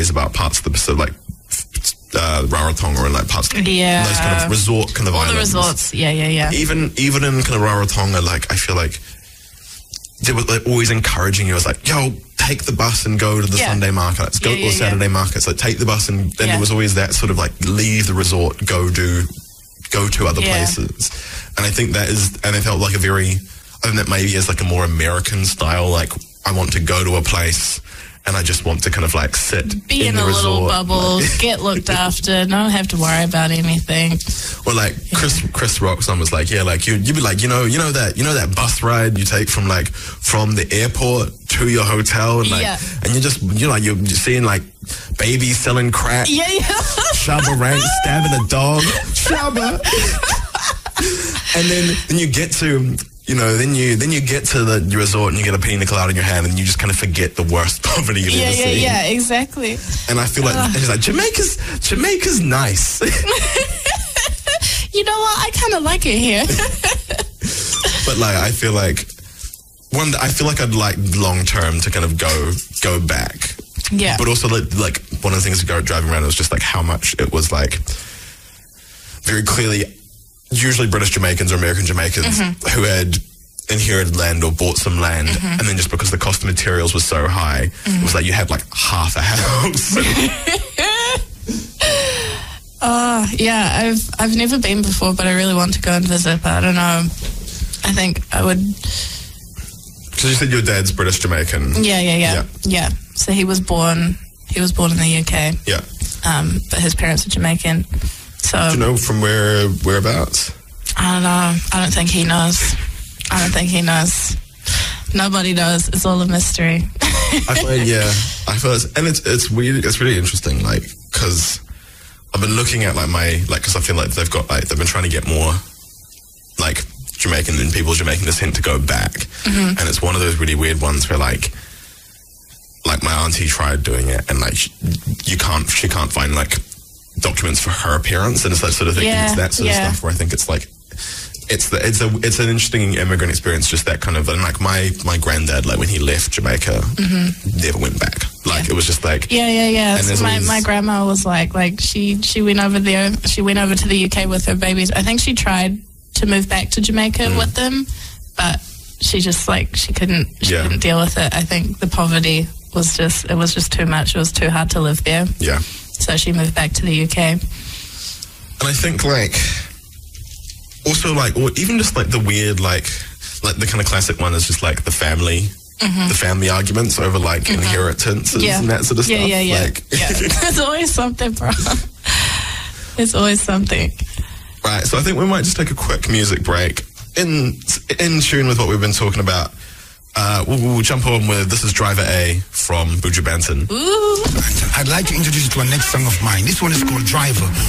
stories about parts of the Pacific, like Rarotonga and like parts of those kind of resort kind of all islands. the resorts, yeah. Even in kind of Rarotonga, like I feel like they were like always encouraging you. It was like, yo, take the bus and go to the Sunday markets, go or Saturday markets. Like take the bus, and then there was always that sort of like leave the resort, go to other places. And I think that is, and I felt like I think that maybe is like a more American style. Like I want to go to a place and I just want to kind of like be in the a resort, little bubble, get looked after, don't have to worry about anything. Well, like Chris Rock's was like, like you'd be like, you know that bus ride you take from the airport to your hotel, and and you're seeing like babies selling crack, Shabba Rank stabbing a dog, Shabba, and then you get to. Then you get to the resort and you get a pina colada in your hand and you just kind of forget the worst poverty you've ever seen. Yeah, exactly. And I feel like it's like Jamaica's nice. You know what? I kind of like it here. But like I feel like I'd like long term to kind of go back. Yeah. But also like one of the things driving around was just like how much it was like very clearly. Usually British Jamaicans or American Jamaicans who had inherited land or bought some land, and then just because the cost of materials was so high, it was like you had like half a house. I've never been before, but I really want to go and visit, but I don't know. I think I would. Because you said your dad's British Jamaican. Yeah. So he was born in the UK. Yeah. But his parents are Jamaican. So, do you know from whereabouts? I don't know. I don't think he knows. Nobody knows. It's all a mystery. I find, and it's weird. It's really interesting, like, because I've been looking at because I feel like they've been trying to get more like Jamaican and people Jamaican descent to go back, and it's one of those really weird ones where like my auntie tried doing it, and like she can't find like documents for her parents, and it's that sort of thing. It's that sort of stuff where I think it's like it's an interesting immigrant experience, just that kind of, and like my granddad, like when he left Jamaica, never went back. Like it was just like And so my grandma was like she went over there. She went over to the UK with her babies. I think she tried to move back to Jamaica with them, but she just she couldn't deal with it. I think the poverty was just too much. It was too hard to live there. Yeah. So she moved back to the UK. And I think also or even just the weird the kind of classic one is just the family arguments over inheritances and that sort of stuff. Yeah. There's always something, bro. There's always something. Right, so I think we might just take a quick music break in tune with what we've been talking about. We'll jump on with This Is Driver A from Buju Banton. Ooh. I'd like to introduce you to our next song of mine. This one is called Driver.